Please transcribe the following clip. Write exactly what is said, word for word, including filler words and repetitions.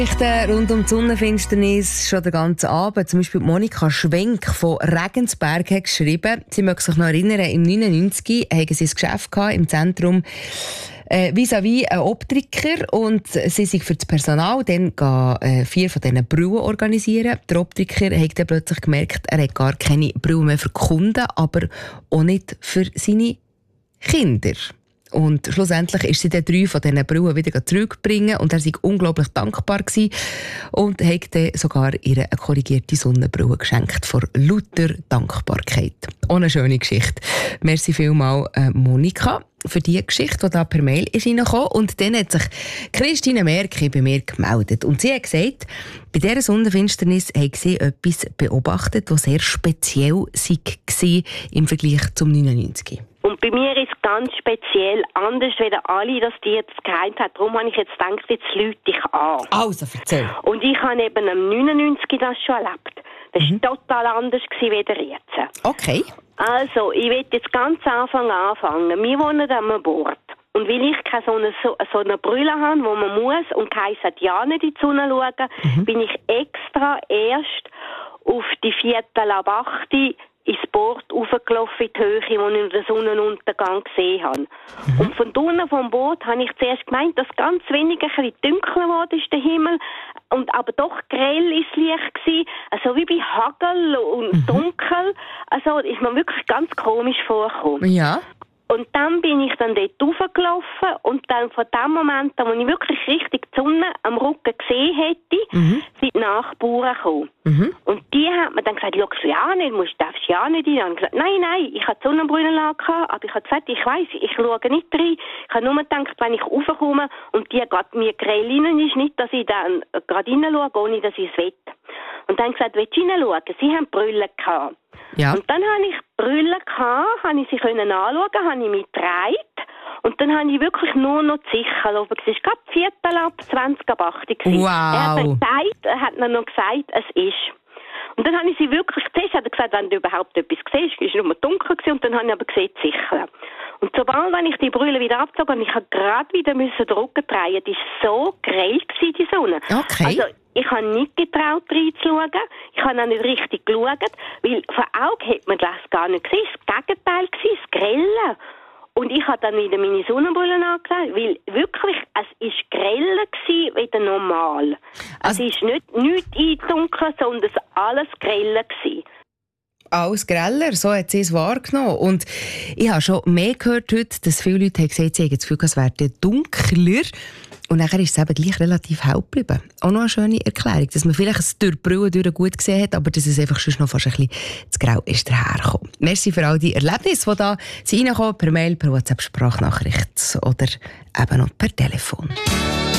Rund um die Sonnenfinsternis schon den ganzen Abend. Zum Beispiel Monika Schwenk von Regensberg hat geschrieben, sie möchte sich noch erinnern, im neunundneunzig hatten sie ein Geschäft gehabt, im Zentrum äh, vis-à-vis ein Optiker und sie sind für das Personal dann gehen, äh, vier von diesen Brillen organisieren. Der Optiker hat dann plötzlich gemerkt, er hat gar keine Brillen mehr für die Kunden, aber auch nicht für seine Kinder. Und schlussendlich ist sie dann drei von diesen Brillen wieder zurückbringen und er war unglaublich dankbar gewesen und hat dann sogar ihr eine korrigierte Sonnenbrille geschenkt vor lauter Dankbarkeit. Auch eine schöne Geschichte. Merci vielmals, äh, Monika, für diese Geschichte, die da per Mail ist reingekommen. Und dann hat sich Christine Merki bei mir gemeldet. Und sie hat gesagt, bei dieser Sonnenfinsternis hat sie etwas beobachtet, was sehr speziell war im Vergleich zum neunundneunzig. Und bei mir ist es ganz speziell anders, als alle, dass die jetzt geheint hat. Darum habe ich jetzt gedacht, jetzt lüte ich an. Also, erzähl. Und ich habe eben am neunundneunzig das schon erlebt. Das Mhm. war total anders wie jetzt. Okay. Also, ich will jetzt ganz am Anfang anfangen. Wir wohnen am Bord. Und weil ich keine so eine, so, so eine Brille habe, wo man muss und keiner sagt, ja nicht in die Sonne schauen, mhm. bin ich extra erst auf die Viertel ab acht ins Board raufgelaufen in die Höhe, wo ich den Sonnenuntergang gesehen habe. Mhm. Und von unten vom Boot habe ich zuerst gemeint, dass ganz wenig ein bisschen dunkler wurde ist der Himmel, und aber doch grell ist Licht gewesen, also wie bei Hagel und mhm. dunkel. Also ist mir wirklich ganz komisch vorgekommen. Ja. Und dann bin ich dann dort raufgelaufen und dann von dem Moment an, wo ich wirklich richtig die Sonne am Rücken gesehen hätte, mhm. sind die Nachbarn gekommen. Mhm. Und die haben mir dann gesagt, schau du ja nicht, du darfst ja nicht rein. Und ich gesagt, nein, nein, ich hatte die Sonnenbrille gehabt, aber ich habe gesagt, ich weiss, ich schaue nicht rein. Ich habe nur gedacht, wenn ich raufkomme und die gerade mir grell rein ist, nicht, dass ich dann gerade rein schaue, ohne dass ich es will. Und dann gesagt, willst du reinschauen? Sie haben Brille gehabt. Ja. Und dann habe ich Brille gehabt, habe ich sie können anschauen, habe ich mich gedreht und dann habe ich wirklich nur noch die Sicher oben gesehen. Es war gerade Viertel ab, zwanzig ab acht. Wow. Er hat dann gesagt, er hat dann noch gesagt, es ist. Und dann habe ich sie wirklich gesehen. Hat er gesagt, wenn du überhaupt etwas siehst, es war nur dunkel gewesen, und dann habe ich aber gesehen, die Sicher. Und sobald, wenn ich die Brille wieder abgezogen habe, ich habe gerade wieder müssen den Rücken drehen, die war so grell gewesen, die Sonne. Okay. Also, ich habe nicht getraut, reinzuschauen. Ich habe auch nicht richtig geschaut, weil vor Augen hat man das gar nicht gesehen. Das Gegenteil war, das Grelle. Und ich habe dann wieder meine Sonnenbrille angelegt, weil wirklich, es war greller gewesen, wieder normal. Also, es ist nicht nichts eindunkeln, sondern es war alles greller gewesen. Alles greller, so hat sie es wahrgenommen. Und ich habe schon mehr gehört heute, dass viele Leute haben gesagt, sie haben das Gefühl, es werde dunkler. Und nachher ist es eben gleich relativ hell geblieben. Auch noch eine schöne Erklärung, dass man vielleicht es durch die Brille durch gut gesehen hat, aber dass es einfach schon noch fast ein bisschen zu grau ist dahergekommen. Merci für all die Erlebnisse, die da reinkommen, per Mail, per WhatsApp-Sprachnachricht oder eben noch per Telefon.